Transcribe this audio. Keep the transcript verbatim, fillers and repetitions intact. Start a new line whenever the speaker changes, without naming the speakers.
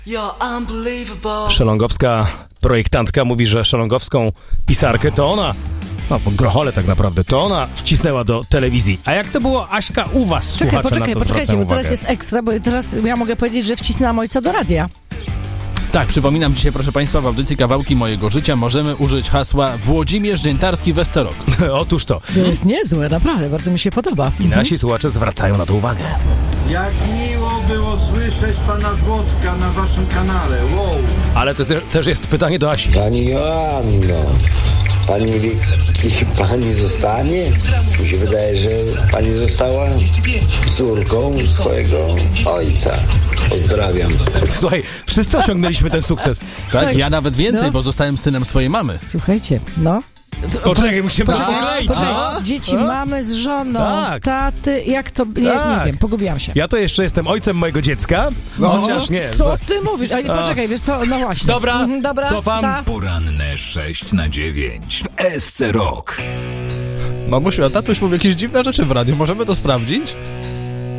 Szelongowska projektantka mówi, że szelongowską pisarkę to ona, no Grochole tak naprawdę, to ona wcisnęła do telewizji. A jak to było, Aśka, u was?
Czekaj, poczekaj,
na to
poczekajcie, bo
uwagę.
teraz jest ekstra, bo teraz ja mogę powiedzieć, że wcisnęłam ojca do radia.
Tak, przypominam dzisiaj, proszę Państwa, w audycji Kawałki Mojego Życia możemy użyć hasła Włodzimierz Dziętarski Westerok.
Otóż to.
To jest niezłe, naprawdę, bardzo mi się podoba.
I nasi słuchacze zwracają na to uwagę.
Jak miło było słyszeć pana Włodka na waszym kanale, wow.
Ale to też jest pytanie do Asi.
Pani Joanno, pani wie, kim pani zostanie? Mi się wydaje, że pani została córką swojego ojca. Pozdrawiam.
Słuchaj, wszyscy osiągnęliśmy ten sukces.
Tak?
Tak.
Ja nawet więcej,
No.
bo zostałem synem swojej mamy.
Słuchajcie, no.
Poczekaj, musimy to
Poczekaj,
pokleić.
poczekaj.
No.
Dzieci mamy z żoną,
Tak.
taty, jak to... Nie,
Tak.
nie wiem, pogubiłam się.
Ja to jeszcze jestem ojcem mojego dziecka, chociaż nie.
Co ty mówisz? Ale poczekaj, wiesz co, no właśnie.
Dobra,
Mhm, dobra,
cofam.
ta.
Poranne sześć na dziewięć w S C Rock.
Mamusiu, a tatuś mówi jakieś dziwne rzeczy w radiu, możemy to sprawdzić?